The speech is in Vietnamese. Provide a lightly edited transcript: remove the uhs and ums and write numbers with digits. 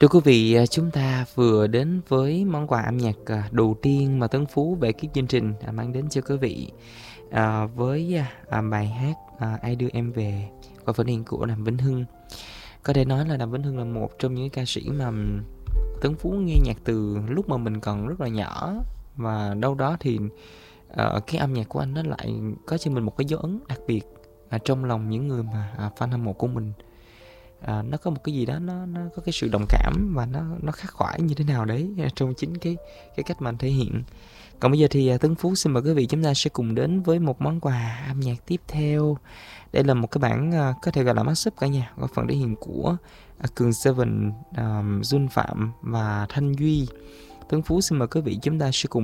Thưa quý vị, chúng ta vừa đến với món quà âm nhạc đầu tiên mà Tấn Phú về cái chương trình mang đến cho quý vị, với bài hát Ai Đưa Em Về qua phần hiện của Đàm Vĩnh Hưng. Có thể nói là Đàm Vĩnh Hưng là một trong những ca sĩ mà Tấn Phú nghe nhạc từ lúc mà mình còn rất là nhỏ, và đâu đó thì cái âm nhạc của anh nó lại có cho mình một cái dấu ấn đặc biệt trong lòng những người mà fan hâm mộ của mình. Nó có một cái gì đó, nó có cái sự đồng cảm và nó khắc khoải như thế nào đấy trong chính cái cách mà anh thể hiện. Còn bây giờ thì Tấn Phú xin mời quý vị, chúng ta sẽ cùng đến với một món quà âm nhạc tiếp theo. Đây là một cái bản có thể gọi là mashup cả nhà, có phần thể hiện của Cường Seven, Jun Phạm và Thanh Duy. Tấn Phú xin mời quý vị, chúng ta sẽ cùng